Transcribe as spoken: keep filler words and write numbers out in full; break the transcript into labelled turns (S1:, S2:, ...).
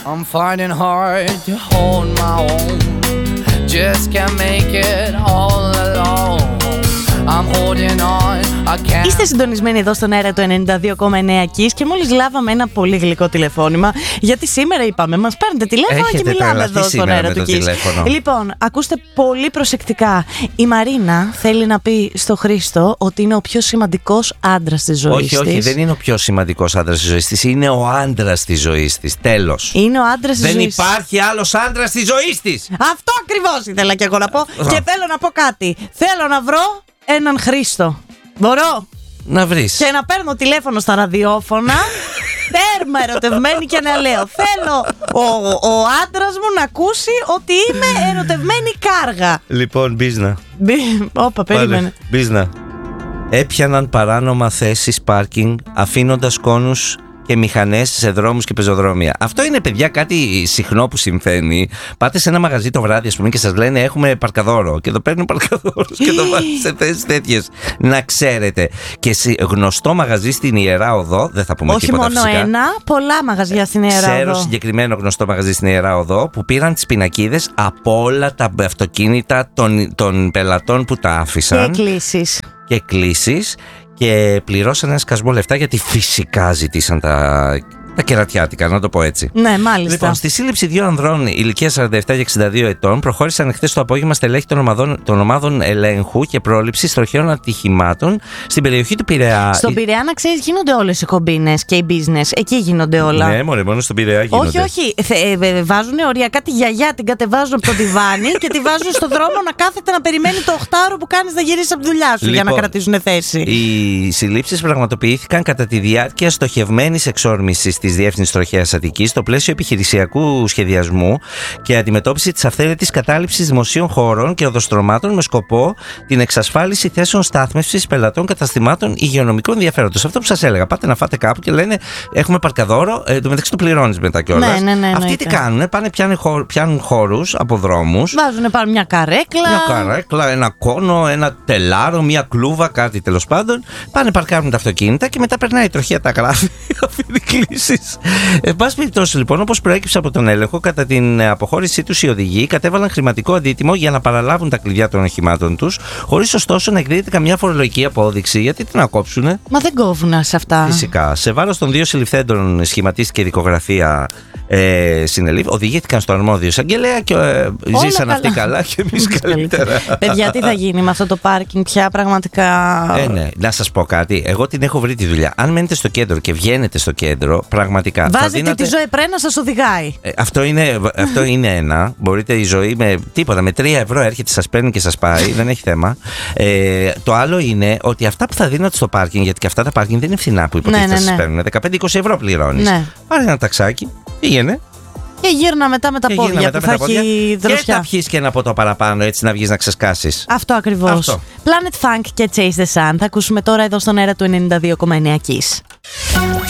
S1: I'm fighting hard to hold my own. Just can't make it all alone. I'm holding on.
S2: Είστε συντονισμένοι εδώ στον αέρα του ενενήντα δύο κόμμα εννέα Kiss και μόλις λάβαμε ένα πολύ γλυκό τηλεφώνημα. Γιατί σήμερα είπαμε, μας παίρνετε τηλέφωνο
S3: Έχετε
S2: και μιλάμε εδώ στον αέρα του Kiss. Λοιπόν, ακούστε πολύ προσεκτικά. Η Μαρίνα θέλει να πει στο Χρήστο ότι είναι ο πιο σημαντικός άντρας της ζωής της.
S3: Όχι, όχι, δεν είναι ο πιο σημαντικός άντρας της ζωής της. Είναι ο άντρας της ζωής της. Τέλος.
S2: Είναι ο άντρας της
S3: δεν
S2: ζωής.
S3: Δεν υπάρχει άλλος άντρας της ζωής της.
S2: Αυτό ακριβώς ήθελα και εγώ να πω. Και θέλω να πω κάτι. Θέλω να βρω έναν Χρήστο. Μπορώ
S3: να βρεις
S2: και να παίρνω τηλέφωνο στα ραδιόφωνα. Τέρμα ερωτευμένη και να λέω: θέλω ο, ο άντρας μου να ακούσει ότι είμαι ερωτευμένη κάργα.
S3: Λοιπόν, μπίζνα.
S2: Όπα, περίμενε.
S3: Μπίζνα. Έπιαναν παράνομα θέσεις πάρκινγκ αφήνοντας κόνους και μηχανές σε δρόμους και πεζοδρόμια. Αυτό είναι, παιδιά, κάτι συχνό που συμβαίνει. Πάτε σε ένα μαγαζί το βράδυ, ας πούμε, και σας λένε έχουμε παρκαδόρο. Και εδώ παίρνουν παρκαδόρους και το βάζουν σε θέσεις τέτοιες. Να ξέρετε. Και σε γνωστό μαγαζί στην Ιερά Οδό, δεν θα πούμε
S2: όχι
S3: τίποτα
S2: μόνο
S3: φυσικά.
S2: ένα, πολλά μαγαζιά στην Ιερά Οδό.
S3: Ξέρω συγκεκριμένο γνωστό μαγαζί στην Ιερά Οδό που πήραν τις πινακίδες από όλα τα αυτοκίνητα των, των πελατών που τα άφησαν.
S2: Και κλήσεις.
S3: Και κλήσεις. Και πληρώσαν ένα σκασμό λεφτά γιατί φυσικά ζητήσαν τα, τα κερατιάτικα, να το πω έτσι.
S2: Ναι, μάλιστα.
S3: Λοιπόν, στη σύλληψη δύο ανδρών ηλικίας σαράντα επτά και εξήντα δύο ετών προχώρησαν χθες το απόγευμα στελέχη των ομάδων, των ομάδων ελέγχου και πρόληψης τροχαίων ατυχημάτων στην περιοχή του Πειραιά.
S2: Στον Πειραιά, να ξέρεις, γίνονται όλες οι κομπίνες και οι business. Εκεί γίνονται όλα.
S3: Ναι, μωρέ, μόνο στον Πειραιά γίνονται.
S2: Όχι, όχι. Ε, βάζουν οριακά τη γιαγιά, την κατεβάζουν από το διβάνι και τη βάζουν στον δρόμο να κάθεται να περιμένει το οχτάωρο που κάνεις να γυρίσεις από τη δουλειά σου, λοιπόν, για να κρατήσουν θέση.
S3: Οι συλλήψεις πραγματοποιήθηκαν κατά τη διάρκεια στοχευμένης εξόρμησης της Διεύθυνσης Τροχαίας Αττικής στο πλαίσιο επιχειρησιακού σχεδιασμού και αντιμετώπιση της αυθαίρετης κατάληψης δημοσίων χώρων και οδοστρωμάτων με σκοπό την εξασφάλιση θέσεων στάθμευσης πελατών καταστημάτων υγειονομικού ενδιαφέροντος. Αυτό που σας έλεγα, πάτε να φάτε κάπου και λένε έχουμε παρκαδόρο, ε, το μεταξύ το πληρώνεις μετά κιόλας.
S2: Ναι, ναι, ναι,
S3: αυτοί
S2: ναι,
S3: τι
S2: ναι.
S3: κάνουν, πάνε πιάνουν, χω, πιάνουν χώρους από δρόμους.
S2: Βάζουν πάνω μια καρέκλα.
S3: Μια καρέκλα, ένα κόνο, ένα τελάρο, μια κλούβα, κάτι τέλος πάντων. Πάνε παρκάρουν τα αυτοκίνητα και μετά περνάει η τροχιά, τα γράφει, αφήνει κλήσεις. Εν πάση περιπτώσει, λοιπόν, όπως προέκυψε από τον έλεγχο, κατά την αποχώρησή τους οι οδηγοί κατέβαλαν χρηματικό αντίτιμο για να παραλάβουν τα κλειδιά των οχημάτων τους, χωρίς ωστόσο να εκδίδεται καμιά φορολογική απόδειξη. Γιατί τι να κόψουνε.
S2: Μα δεν κόβουν σε αυτά.
S3: Φυσικά. Σε βάρος των δύο συλληφθέντων σχηματίστηκε δικογραφία. Ε, συνελήφ, οδηγήθηκαν στο αρμόδιο εισαγγελέα και ε, ζήσαν
S2: καλά.
S3: αυτοί καλά και εμείς καλύτερα.
S2: Παιδιά, τι θα γίνει με αυτό το πάρκινγκ πια, πραγματικά.
S3: Ε, ναι. Να σας πω κάτι. Εγώ την έχω βρει τη δουλειά. Αν μένετε στο κέντρο και βγαίνετε στο κέντρο, πραγματικά.
S2: Βάζετε
S3: δίνατε...
S2: τη ζωή πρέ να σας οδηγάει.
S3: Ε, αυτό, είναι, αυτό είναι ένα. Μπορείτε η ζωή με τίποτα. Με τρία ευρώ έρχεται, σας παίρνει και σας πάει. Δεν έχει θέμα. Ε, το άλλο είναι ότι αυτά που θα δίνατε στο πάρκινγκ, γιατί και αυτά τα πάρκινγκ δεν είναι φθηνά που υποτίθεται
S2: ναι, ναι,
S3: να σας
S2: ναι.
S3: παίρνουν. δεκαπέντε με είκοσι ευρώ πληρώνεις. Ναι. Πάρε ένα ταξάκι. Πήγαινε.
S2: Και γύρνα μετά με τα
S3: και
S2: πόδια
S3: μετά
S2: που
S3: με
S2: θα
S3: τα πόδια.
S2: έχει δροσιά.
S3: Και θα πιείς και ένα ποτό παραπάνω, έτσι να βγεις να ξεσκάσεις.
S2: Αυτό ακριβώς.
S3: Αυτό.
S2: Planet Funk και Chase the Sun θα ακούσουμε τώρα εδώ στον αέρα του ενενήντα δύο κόμμα εννέα Kiss.